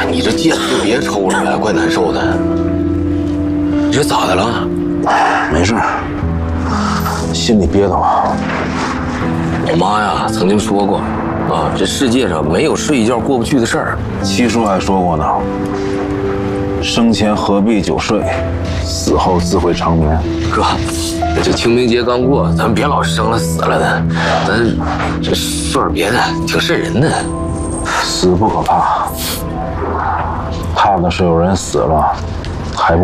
你这戒就别抽了，怪难受的。你这咋的了？ 没事，心里憋得慌。 我妈呀，曾经说过，啊，这世界上没有睡一觉过不去的事儿。 七叔还说过呢，生前何必久睡，死后自会长眠。 哥，这清明节刚过，咱别老生了死了的，咱这说点别的，挺瘆人的。 死不可怕，怕的是有人死了还不